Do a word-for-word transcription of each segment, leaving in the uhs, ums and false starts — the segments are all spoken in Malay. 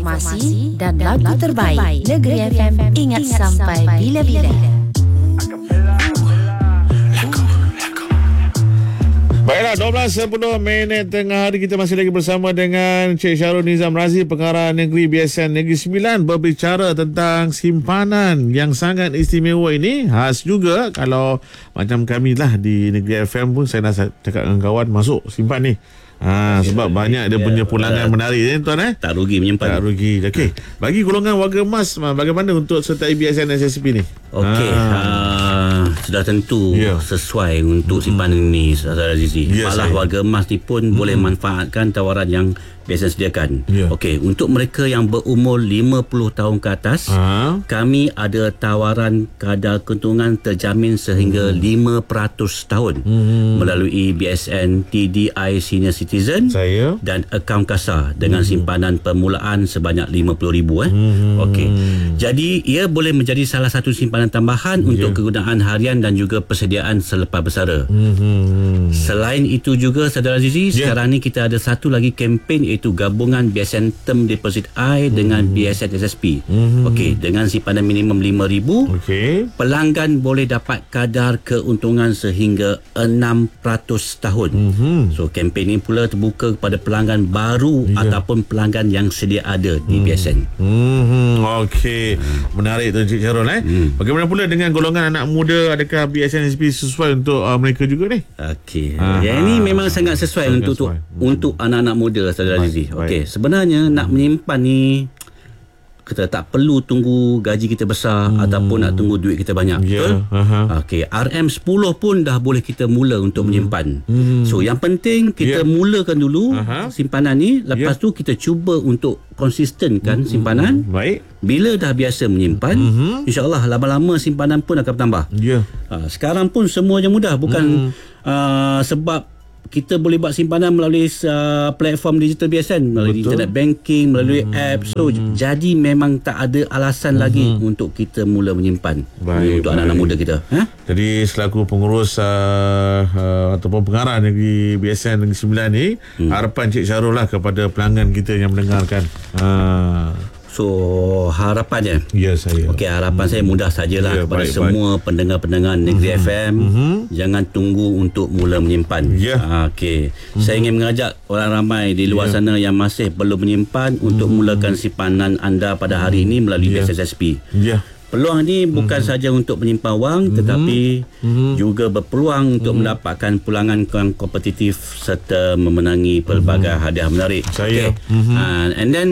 informasi dan lagu terbaik. Negeri F M, ingat sampai bila-bila. Baiklah, dua belas sepuluh minit tengah hari kita masih lagi bersama dengan Encik Syahrul Nizam Razif, Pengarah Negeri B S N Negeri Sembilan, berbicara tentang simpanan yang sangat istimewa ini. Khas juga kalau macam kami lah di Negeri F M pun, saya nak cakap dengan kawan, masuk simpan ni. Ha, sebab ya, banyak dia ya, punya pulangan uh, menarik ni tuan eh. Tak rugi menyimpan. Tak rugi. Okey. Bagi golongan warga emas, bagaimana untuk sertai B S N S S P ni? Okey. Ha. Uh, sudah tentu yeah. sesuai untuk simpanan hmm. ini, Saudara Azizi. Yeah, Malah saya. warga emas ni pun hmm. boleh manfaatkan tawaran yang B S N sediakan. Yeah. Okey, untuk mereka yang berumur lima puluh tahun ke atas, ha? kami ada tawaran kadar keuntungan terjamin sehingga hmm. lima peratus tahun hmm. melalui B S N T D I Senior Citizen saya. dan akaun kasar dengan hmm. simpanan permulaan sebanyak lima puluh ribu eh. Hmm. Okey. Jadi ia boleh menjadi salah satu simpanan tambahan yeah. untuk kegunaan harian dan juga persediaan selepas bersara. Hmm. Selain itu juga, Saudara Azizi, yeah. sekarang ni kita ada satu lagi kempen, iaitu gabungan B S N Term Deposit I hmm. dengan B S N S S P. Hmm. Okey, dengan simpanan minimum lima ribu, okay. pelanggan boleh dapat kadar keuntungan sehingga enam peratus tahun. Hmm. So, kempen ini pula terbuka kepada pelanggan baru yeah. ataupun pelanggan yang sedia ada di hmm. B S N. Hmm. Okey, hmm. menarik tu Encik Syahrul eh. Hmm. Bagaimana pula dengan golongan anak muda, adakah B S N S S P sesuai untuk uh, mereka juga ni? Okey. Yang ini memang sangat sesuai sangat untuk sesuai. untuk, untuk anak-anak muda, Saudara Azizi. Okey, sebenarnya nak menyimpan ni kita tak perlu tunggu gaji kita besar hmm. ataupun nak tunggu duit kita banyak. Yeah. Betul? Uh-huh. Okey, R M sepuluh pun dah boleh kita mula untuk hmm. menyimpan. Hmm. So yang penting kita yeah. mulakan dulu uh-huh. simpanan ni, lepas yeah. tu kita cuba untuk konsistenkan hmm. simpanan. Baik. Bila dah biasa menyimpan, hmm. insya-Allah lama-lama simpanan pun akan bertambah. Ya. Yeah. Uh, sekarang pun semuanya mudah, bukan hmm. uh, sebab kita boleh buat simpanan melalui uh, platform digital B S N, melalui Betul. internet banking, melalui hmm. app. So hmm. jadi memang tak ada alasan hmm. lagi untuk kita mula menyimpan. Baik, untuk baik. anak-anak muda kita. Ha? Jadi selaku pengurus uh, uh, ataupun pengarah Negeri B S N Negeri Sembilan ni, hmm. harapan Cik Syahrul lah kepada pelanggan kita yang mendengarkan. Ha. So harapannya, ya saya. Okey, harapan hmm. saya mudah sajalah ya, kepada baik, semua baik. pendengar-pendengar Negeri hmm. F M, hmm. jangan tunggu untuk mula menyimpan. Ya. Ha, okey. Hmm. Saya ingin mengajak orang ramai di luar ya. sana yang masih belum menyimpan hmm. untuk mulakan simpanan anda pada hari ini melalui ya. B S N S S P. Ya. Peluang ini bukan mm-hmm. saja untuk menyimpan wang, mm-hmm. tetapi mm-hmm. juga berpeluang untuk mm-hmm. mendapatkan pulangan yang kompetitif serta memenangi pelbagai mm-hmm. hadiah menarik. Saya. Okay. Mm-hmm. Uh, and then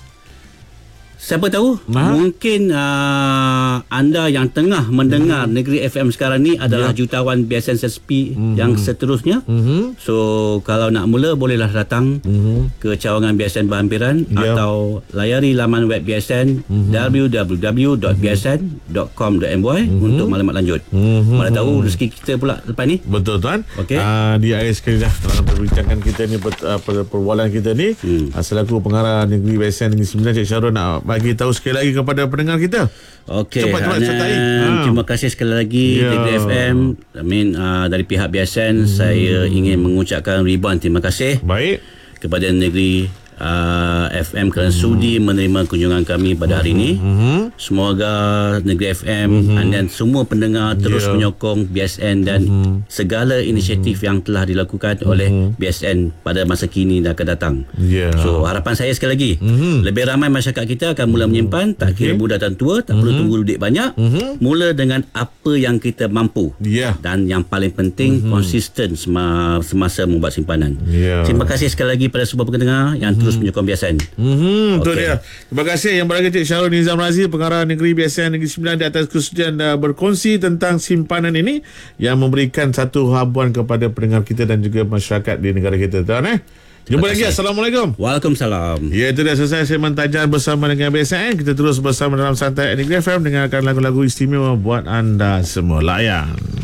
siapa tahu, ha? mungkin uh, anda yang tengah mendengar hmm. Negeri F M sekarang ni adalah ya. jutawan B S N S S P hmm. yang seterusnya. Hmm. So, kalau nak mula, bolehlah datang hmm. ke cawangan B S N berhampiran ya. atau layari laman web B S N hmm. w w w dot b s n dot com dot m y hmm. untuk maklumat lanjut. Hmm. Mana tahu rezeki kita pula lepas ni. Betul, tuan. Okay. Uh, di akhir sekali dah dalam perbincangan kita ni, uh, perbualan kita ni, hmm. uh, selaku pengarah Negeri B S N Negeri Sembilan, Cik Syahrul nak bagi tahu sekali lagi kepada pendengar kita. Okey, cepat-cepat sertai. Ha. Terima kasih sekali lagi yeah. Negeri F M. I mean, uh, dari pihak B S N hmm. saya ingin mengucapkan ribuan terima kasih. Baik. Kepada Negeri uh, F M kerana hmm. sudi menerima kunjungan kami pada hari ini. Hmm. Semoga Negeri F M hmm. dan semua pendengar terus yeah. menyokong B S N dan hmm. segala inisiatif hmm. yang telah dilakukan hmm. oleh B S N pada masa kini dan akan datang. Yeah. So harapan saya sekali lagi, hmm. lebih ramai masyarakat kita akan mula menyimpan, tak kira okay. muda dan tua, tak hmm. perlu tunggu duit banyak. Hmm. Mula dengan apa yang kita mampu. Yeah. Dan yang paling penting hmm. konsisten sema- semasa membuat simpanan. Yeah. Terima kasih sekali lagi pada semua pendengar yang hmm. terus menyokong B S N. Hmm, okay. Itu dia. Terima kasih yang berharga Cik Syahrul Nizam Razif, Pengarah Negeri B S N Negeri Sembilan, di atas kesudian uh, berkongsi tentang simpanan ini yang memberikan satu habuan kepada pendengar kita dan juga masyarakat di negara kita. Tuan eh. Jumpa lagi. Assalamualaikum. Waalaikumsalam. Ya, itu dah selesai segmen Tajar bersama dengan B S N. Kita terus bersama dalam Santai Negeri F M, dengarkan lagu-lagu istimewa buat anda semua. Layan.